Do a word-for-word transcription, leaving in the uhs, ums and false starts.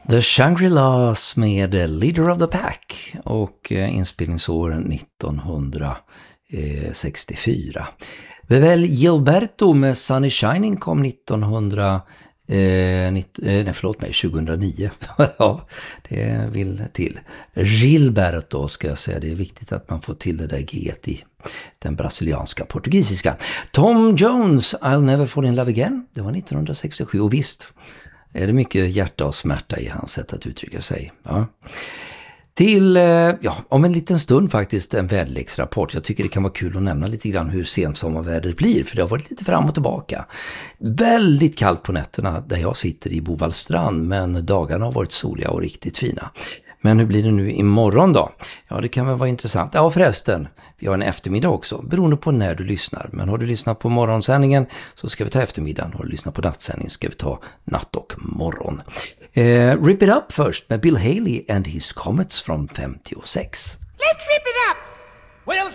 The Shangri-Las med Leader of the Pack och eh, inspelningsår nittonhundrasextiofyra. Bevel Gilberto med Sunny Shining kom nittonhundra, eh, nitt, eh, nej, förlåt mig, tjugohundranio. Ja, det vill till. Gilberto ska jag säga, det är viktigt att man får till det där G i den brasilianska portugisiska. Tom Jones, I'll Never Fall in Love Again, det var nittonhundrasextiosju, och visst är det mycket hjärta och smärta i hans sätt att uttrycka sig. Ja. Till, ja, om en liten stund faktiskt en väderleksrapport. Jag tycker det kan vara kul att nämna lite grann hur sensommarvädret blir, för det har varit lite fram och tillbaka. Väldigt kallt på nätterna där jag sitter i Bovallstrand, men dagarna har varit soliga och riktigt fina. Men hur blir det nu imorgon då? Ja, det kan väl vara intressant. Ja, förresten, vi har en eftermiddag också, beroende på när du lyssnar. Men har du lyssnat på morgonsändningen så ska vi ta eftermiddagen. Har du lyssnat på nattsändningen ska vi ta natt och morgon. Eh, Rip It Up först med Bill Haley and His Comets från femtiosex. Let's rip it up! Well,